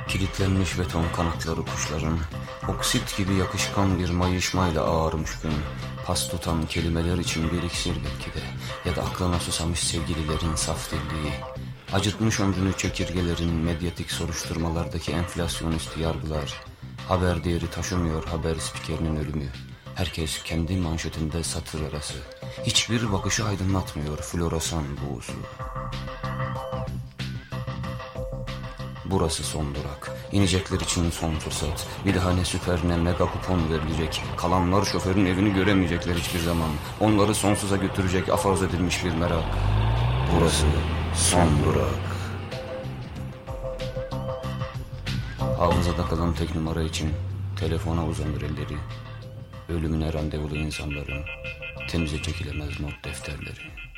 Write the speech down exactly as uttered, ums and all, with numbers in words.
Kilitlenmiş beton kanatları kuşların, oksit gibi yakışkan bir mayışmayla ağarmış gün. Pas tutan kelimeler için bir iksir belki de, ya da aklına susamış sevgililerin saf dilliği. Acıtmış ömrünü çekirgelerin medyatik soruşturmalardaki enflasyonist yargılar. Haber değeri taşımıyor haber spikerinin ölümü. Herkes kendi manşetinde satır arası. Hiçbir bakışı aydınlatmıyor floresan buğusu. Burası son durak. İnecekler için son fırsat. Bir daha ne süper ne mega kupon verilecek. Kalanlar şoförün evini göremeyecekler hiçbir zaman. Onları sonsuza götürecek afaz edilmiş bir merak. Burası son durak. Hafızada kalan tek numara için telefona uzanır elleri. Ölümüne randevulu insanların temize çekilemez not defterleri.